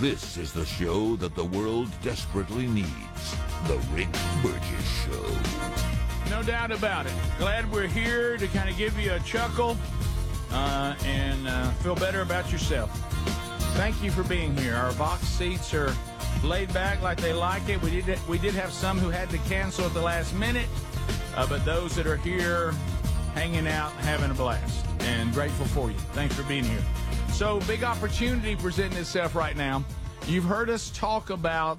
This is the show that the world desperately needs. The Rick Burgess Show. No doubt about it. Glad we're here to kind of give you a chuckle and feel better about yourself. Thank you for being here. Our box seats are laid back like they like it. We did have some who had to cancel at the last minute, but those that are here hanging out, having a blast, and grateful for you. Thanks for being here. So, big opportunity presenting itself right now. You've heard us talk about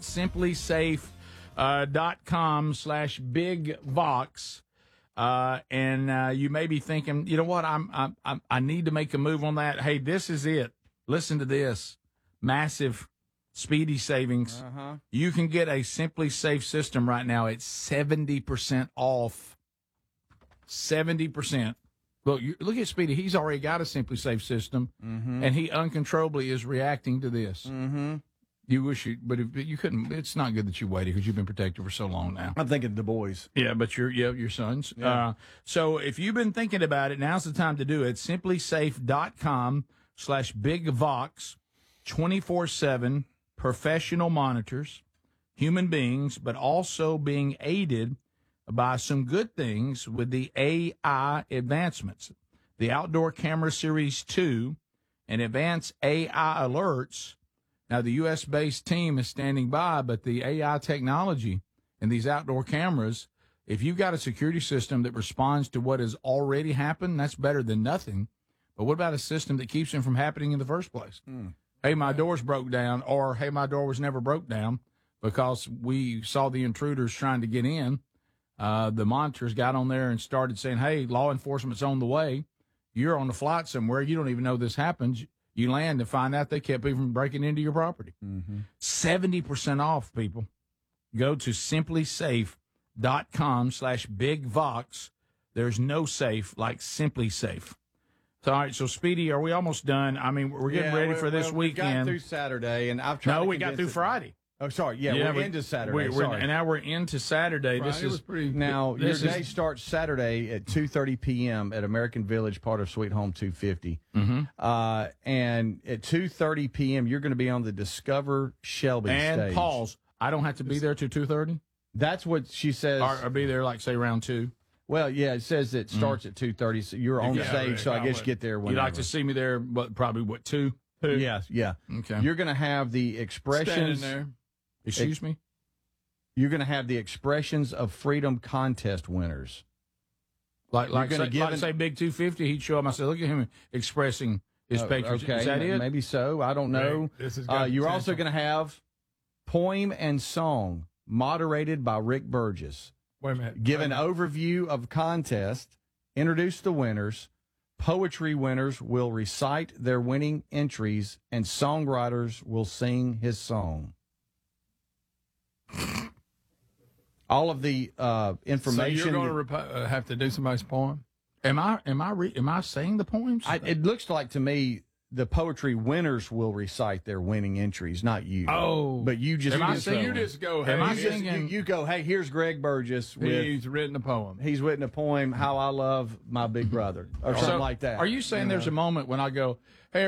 simplysafe.com/bigvox. And you may be thinking, you know what, I need to make a move on that. Hey, this is it. Listen to this. Massive speedy savings. You can get a Simply Safe system right now at 70% off. 70%. Look at Speedy. He's already got a Simply Safe system, and he uncontrollably is reacting to this. You wish you, but if you couldn't. It's not good that you waited because you've been protected for so long now. I'm thinking the boys. Yeah, but your sons. Yeah. So if you've been thinking about it, now's the time to do it. Simplysafe.com/bigvox, 24/7 professional monitors, human beings, but also being aided by some good things with the AI advancements. The Outdoor Camera Series 2 and advanced AI alerts. Now, the U.S.-based team is standing by, but the AI technology and these outdoor cameras, if you've got a security system that responds to what has already happened, that's better than nothing. But what about a system that keeps them from happening in the first place? Hey, my door's broke down, or hey, my door was never broke down because we saw the intruders trying to get in. The monitors got on there and started saying, hey, law enforcement's on the way. You're on a flight somewhere. You don't even know this happens. You land and find out they kept people from breaking into your property. 70% off, people. Go to simplysafe.com/bigvox. There's no safe like Simply Safe. So, all right, so Speedy, are we almost done? I mean, we're getting ready for this weekend. We got through Saturday, and I've tried. No, we got through Friday. Oh, sorry. Yeah, we're into Saturday. And now we're into Saturday. Friday this is pretty. Now your day starts Saturday at 2:30 p.m. at American Village, part of Sweet Home 250. And at 2:30 p.m. you're going to be on the Discover Shelby stage. And pause. I don't have to be there till 2:30. That's what she says. Or be there like say around 2. Well, yeah, it says it starts at 2:30. So you're on the stage. So I guess you get there whenever. You'd like to see me there, but probably 2? Yes, yeah. Okay. You're going to have the expressions. There. Excuse me? You're going to have the Expressions of Freedom contest winners. Like say Big 250, he'd show up. I said, look at him expressing his patriotism. Okay, is that it? Maybe so. I don't know. You're also going to have Poem and Song, moderated by Rick Burgess. Wait a minute. Give an overview of contest, introduce the winners. Poetry winners will recite their winning entries, and songwriters will sing his song. All of the information. So you're going to have to do somebody's poem. Am I saying the poems? It looks like to me the poetry winners will recite their winning entries, not you. Oh, but you just. You just go. Hey, am I singing? You go. Hey, here's Greg Burgess. He's written a poem. He's written a poem. How I love my big brother, or something like that. Are you saying there's a moment when I go, hey?